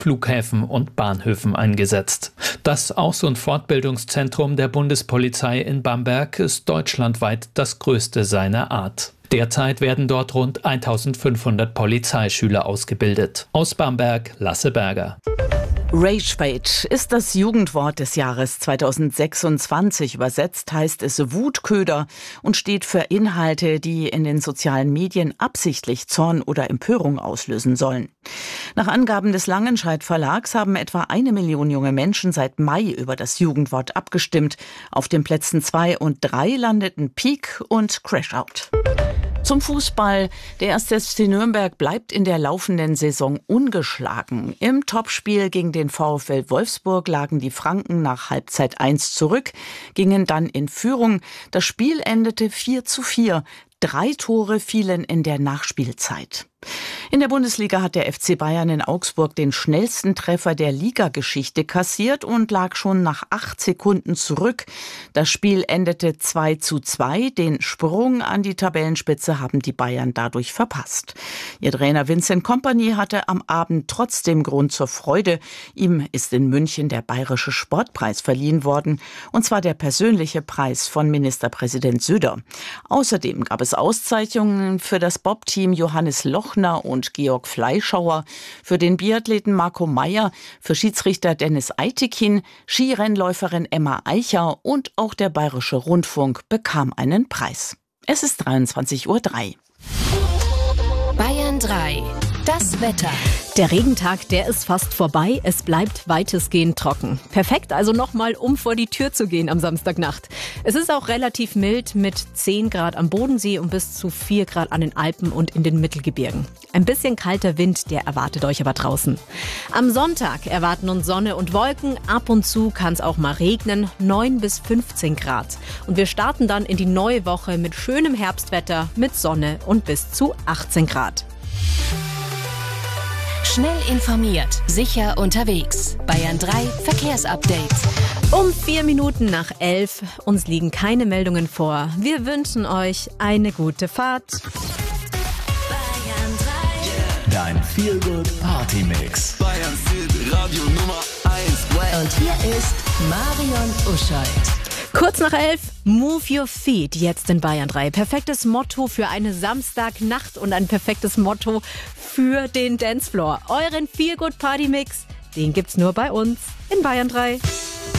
Flughäfen und Bahnhöfen eingesetzt. Das Aus- und Fortbildungszentrum der Bundespolizei in Bamberg ist deutschlandweit das größte seiner Art. Derzeit werden dort rund 1500 Polizeischüler ausgebildet. Aus Bamberg, Lasse Berger. Ragebait ist das Jugendwort des Jahres 2026. Übersetzt heißt es Wutköder und steht für Inhalte, die in den sozialen Medien absichtlich Zorn oder Empörung auslösen sollen. Nach Angaben des Langenscheidt Verlags haben etwa 1 Million junge Menschen seit Mai über das Jugendwort abgestimmt. Auf den Plätzen 2 und 3 landeten Peak und Crashout. Zum Fußball. Der 1. FC Nürnberg bleibt in der laufenden Saison ungeschlagen. Im Topspiel gegen den VfL Wolfsburg lagen die Franken nach Halbzeit 1 zurück, gingen dann in Führung. Das Spiel endete 4:4. 3 Tore fielen in der Nachspielzeit. In der Bundesliga hat der FC Bayern in Augsburg den schnellsten Treffer der Ligageschichte kassiert und lag schon nach 8 Sekunden zurück. Das Spiel endete 2:2. Den Sprung an die Tabellenspitze haben die Bayern dadurch verpasst. Ihr Trainer Vincent Kompany hatte am Abend trotzdem Grund zur Freude. Ihm ist in München der Bayerische Sportpreis verliehen worden, und zwar der persönliche Preis von Ministerpräsident Söder. Außerdem gab es Auszeichnungen für das Bob-Team Johannes Lochner und Georg Fleischhauer, für den Biathleten Marco Meyer, für Schiedsrichter Dennis Eitekin, Skirennläuferin Emma Eicher und auch der Bayerische Rundfunk bekam einen Preis. Es ist 23:03 Uhr. Bayern 3. Das Wetter. Der Regentag, der ist fast vorbei. Es bleibt weitestgehend trocken. Perfekt also nochmal, um vor die Tür zu gehen am Samstagnacht. Es ist auch relativ mild mit 10 Grad am Bodensee und bis zu 4 Grad an den Alpen und in den Mittelgebirgen. Ein bisschen kalter Wind, der erwartet euch aber draußen. Am Sonntag erwarten uns Sonne und Wolken. Ab und zu kann es auch mal regnen. 9 bis 15 Grad. Und wir starten dann in die neue Woche mit schönem Herbstwetter, mit Sonne und bis zu 18 Grad. Schnell informiert, sicher unterwegs. Bayern 3 Verkehrsupdate. Um 4 Minuten nach 11. Uns liegen keine Meldungen vor. Wir wünschen euch eine gute Fahrt. Bayern 3. Dein Feel-Good-Party-Mix. Bayern City, Radio Nummer 1. Und hier ist Marion Uscholdt. Kurz nach 11, Move Your Feet, jetzt in Bayern 3. Perfektes Motto für eine Samstagnacht und ein perfektes Motto für den Dancefloor. Euren Feel-Good-Party-Mix, den gibt's nur bei uns in Bayern 3.